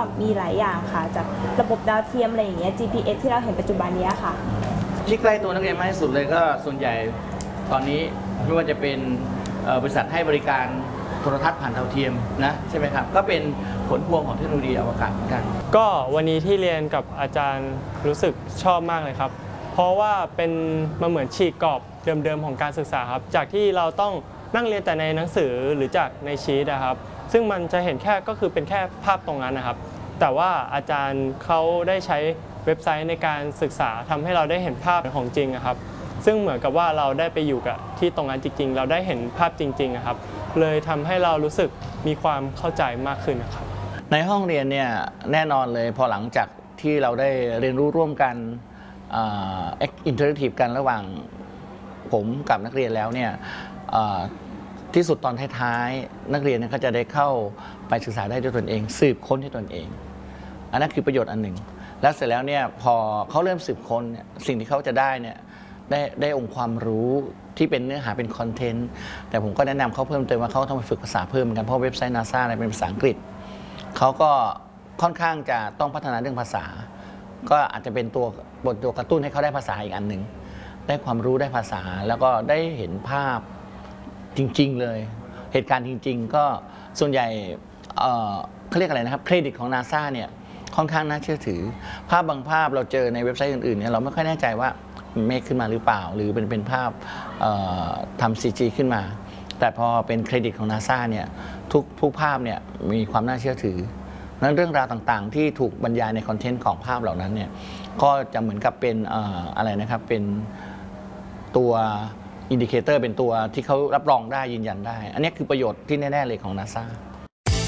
มีหลายอย่างค่ะจากระบบดาวเทียมอะไรอย่างเงี้ย GPS ที่เราเห็นปัจจุบันนี้ค่ะที่ใกล้ตัวนักเรียนมากที่สุดเลยก็ส่วนใหญ่ตอนนี้ไม่ว่าจะเป็นบริษัทให้บริการโทรทัศน์ผ่านดาวเทียมนะใช่ไหมครับก็เป็นผลพวงของเทคโนโลยีอวกาศเหมือนกันก็วันนี้ที่เรียนกับอาจารย์รู้สึกชอบมากเลยครับเพราะว่าเป็นมาเหมือนฉีกกรอบเดิมๆของการศึกษาครับจากที่เราต้องนั่งเรียนแต่ในหนังสือหรือจากในชีตนะครับซึ่งมันจะเห็นแค่ก็คือเป็นแค่ภาพตรงนั้นนะครับแต่ว่าอาจารย์เขาได้ใช้เว็บไซต์ในการศึกษาทำให้เราได้เห็นภาพของจริงนะครับซึ่งเหมือนกับว่าเราได้ไปอยู่กับที่ตรงนั้นจริงๆเราได้เห็นภาพจริงๆนะครับเลยทำให้เรารู้สึกมีความเข้าใจมากขึ้นนะครับในห้องเรียนเนี่ยแน่นอนเลยพอหลังจากที่เราได้เรียนรู้ร่วมกันอินเทอร์แอคทีฟกันระหว่างผมกับนักเรียนแล้วเนี่ยที่สุดตอนท้ายๆนักเรียนก็จะได้เข้าไปศึกษาได้ด้วยตนเองสืบค้นด้วยตนเองอันนั้นคือประโยชน์อันหนึ่งแล้วเสร็จแล้วเนี่ยพอเขาเริ่มสืบค้นสิ่งที่เขาจะได้เนี่ยได้องค์ความรู้ที่เป็นเนื้อหาเป็นคอนเทนต์แต่ผมก็แนะนำเขาเพิ่มเติมว่าเขาต้องไปฝึกภาษาเพิ่มเหมือนกันเพราะเว็บไซต์ NASA เป็นภาษาอังกฤษเขาก็ค่อนข้างจะต้องพัฒนาเรื่องภาษาก็อาจจะเป็นตัวกระตุ้นให้เขาได้ภาษาอีกอันหนึ่งได้ความรู้ได้ภาษาแล้วก็ได้เห็นภาพจริงๆเลยเหตุการณ์จริงๆก็ส่วนใหญ่เขาเรียกอะไรนะครับเครดิตของ NASA เนี่ยค่อนข้างน่าเชื่อถือภาพบางภาพเราเจอในเว็บไซต์อื่นๆเนี่ยเราไม่ค่อยแน่ใจว่าเมคขึ้นมาหรือเปล่าหรือเป็นภาพทำ CG ขึ้นมาแต่พอเป็นเครดิตของ NASA เนี่ยทุกภาพเนี่ยมีความน่าเชื่อถือนั้นเรื่องราวต่างๆที่ถูกบรรยายในคอนเทนต์ของภาพเหล่านั้นเนี่ยก็จะเหมือนกับเป็นอะไรนะครับเป็นตัวอินดิเคเตอร์เป็นตัวที่เขารับรองได้ยืนยันได้อันนี้คือประโยชน์ที่แน่ๆเลยของ NASA